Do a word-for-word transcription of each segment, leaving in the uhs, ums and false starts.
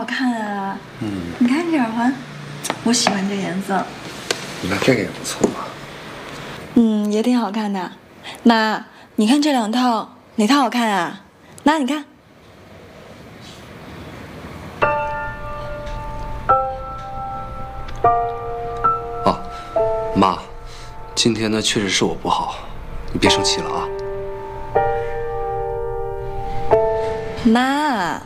看啊！ 嗯， 你看这耳环，我喜欢这颜色。 你看这个也不错吧？ 嗯，也挺好看的。妈，你看这两套，哪套好看啊？妈，你看。 哦，妈，今天呢确实是我不好，你别生气了啊。 妈，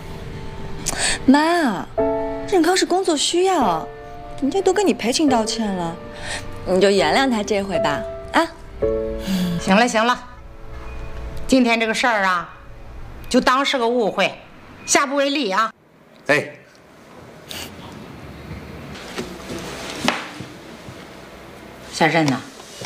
妈，任康是工作需要，人家都跟你赔情道歉了，你就原谅他这回吧，啊？ 行了行了，今天这个事儿啊，就当是个误会，下不为例啊。 哎， 小任呐，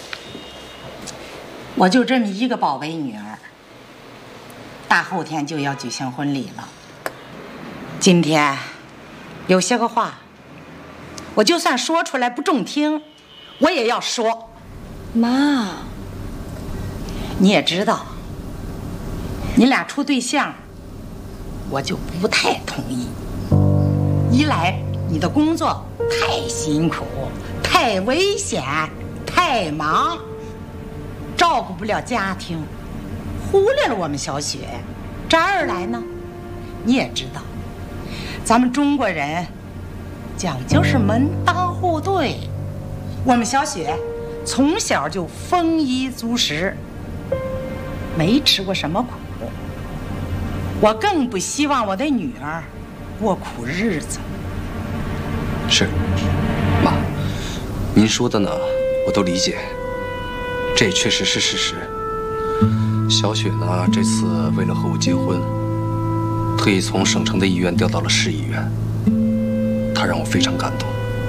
我就这么一个宝贝女儿，大后天就要举行婚礼了。今天有些个话，我就算说出来不中听，我也要说。 妈， 你也知道，你俩处对象，我就不太同意。一来你的工作太辛苦、太危险、太忙，照顾不了家庭，忽略了我们小雪；这二来呢，你也知道，咱们中国人讲究是门当户对，我们小雪从小就丰衣足食，没吃过什么苦。我更不希望我的女儿过苦日子。 是，妈，您说的呢，我都理解，这也确实是事实。小雪呢，这次为了和我结婚，特意从省城的医院调到了市医院，她让我非常感动。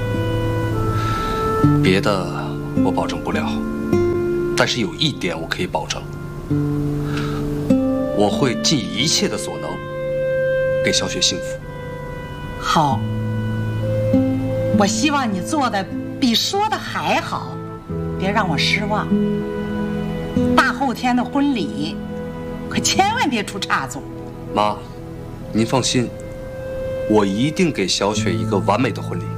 别的我保证不了，但是有一点我可以保证，我会尽一切的所能给小雪幸福。 好，我希望你做的比说的还好，别让我失望。大后天的婚礼，可千万别出差错。 妈，您放心，我一定给小雪一个完美的婚礼。